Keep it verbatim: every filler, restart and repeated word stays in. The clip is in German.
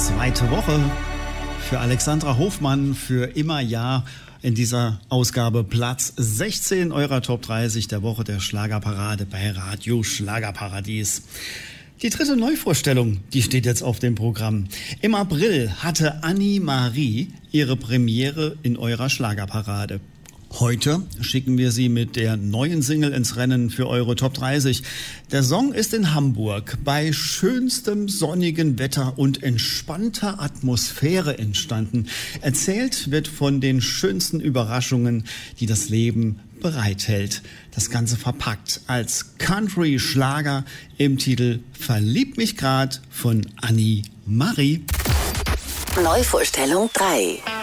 Zweite Woche für Alexandra Hofmann für Immer Ja. In dieser Ausgabe Platz sechzehn eurer Top dreißig der Woche der Schlagerparade bei Radio Schlagerparadies. Die dritte Neuvorstellung, die steht jetzt auf dem Programm. Im April hatte Annie-Marie ihre Premiere in eurer Schlagerparade. Heute schicken wir Sie mit der neuen Single ins Rennen für eure Top dreißig. Der Song ist in Hamburg bei schönstem sonnigen Wetter und entspannter Atmosphäre entstanden. Erzählt wird von den schönsten Überraschungen, die das Leben bereithält. Das Ganze verpackt als Country-Schlager im Titel Verlieb mich grad von Annie-Marie. Neuvorstellung drei.